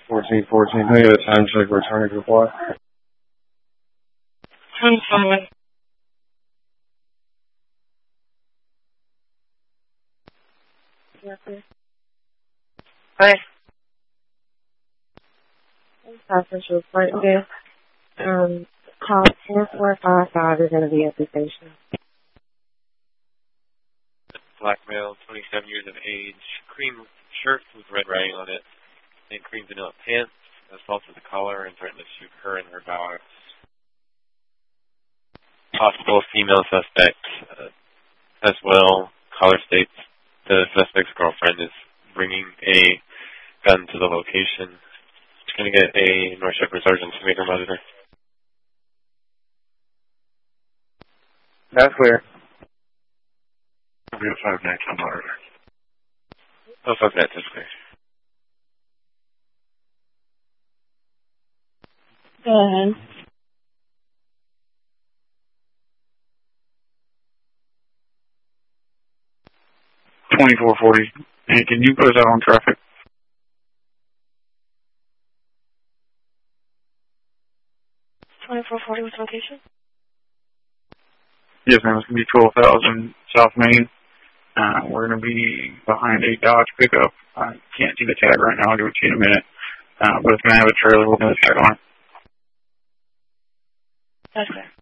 1414. Can I get a time check returning reply? 25. Hi. Passenger report. Okay. Call 4455 is going to be at the station. Black male, 27 years of age, cream shirt with red writing on it, and cream vanilla pants, assaulted the collar and threatened to shoot her and her dogs. Possible female suspect as well. Caller states the suspect's girlfriend is bringing a gun to the location. She's going to get a North Shepherd sergeant to make her monitor. That's clear. We have 5 nights on monitor. Oh, 5 nights, that's clear. Go ahead. $24.40. Hey, can you put us out on traffic? $24.40 with location? Yes, ma'am. It's going to be 12,000 South Main. We're going to be behind a Dodge pickup. I can't see the tag right now. I'll give it to you in a minute. But it's going to have a trailer with a tag on it. That's clear.